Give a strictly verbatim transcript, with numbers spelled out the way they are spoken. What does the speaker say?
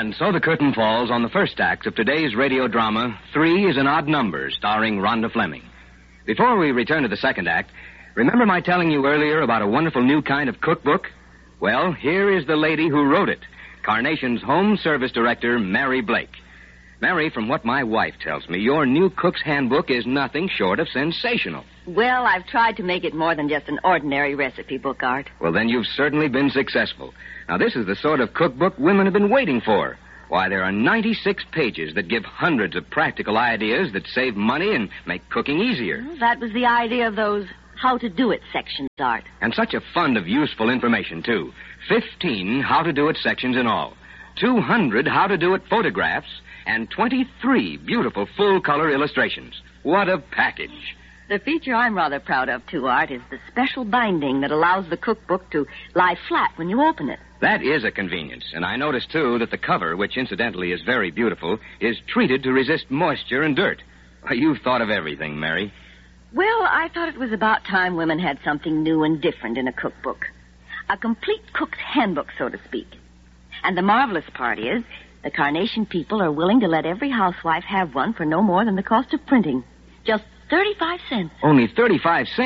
And so the curtain falls on the first act of today's radio drama, Three is an Odd Number, starring Rhonda Fleming. Before we return to the second act, remember my telling you earlier about a wonderful new kind of cookbook? Well, here is the lady who wrote it, Carnation's Home Service Director, Mary Blake. Mary, from what my wife tells me, your new cook's handbook is nothing short of sensational. Well, I've tried to make it more than just an ordinary recipe book, Art. Well, then you've certainly been successful. Now, this is the sort of cookbook women have been waiting for. Why, there are ninety-six pages that give hundreds of practical ideas that save money and make cooking easier. Well, that was the idea of those how-to-do-it sections, Art. And such a fund of useful information, too. Fifteen how-to-do-it sections in all. Two hundred how-to-do-it photographs and twenty-three beautiful full-color illustrations. What a package. The feature I'm rather proud of, too, Art, is the special binding that allows the cookbook to lie flat when you open it. That is a convenience. And I notice, too, that the cover, which incidentally is very beautiful, is treated to resist moisture and dirt. Why, you've thought of everything, Mary. Well, I thought it was about time women had something new and different in a cookbook. A complete cook's handbook, so to speak. And the marvelous part is, the Carnation people are willing to let every housewife have one for no more than the cost of printing. Just thirty-five cents. Only thirty-five cents?